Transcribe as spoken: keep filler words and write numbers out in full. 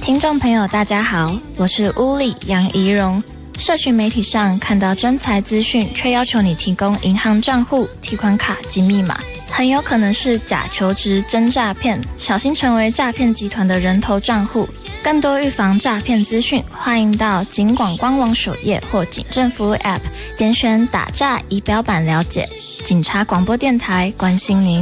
听众朋友大家好，我是乌里杨怡蓉。社群媒体上看到真财资讯，却要求你提供银行账户、提款卡及密码，很有可能是假求职真诈骗，小心成为诈骗集团的人头账户。更多预防诈骗资讯，欢迎到警广官网首页或警政服务 App 点选打诈仪表板了解。警察广播电台关心您。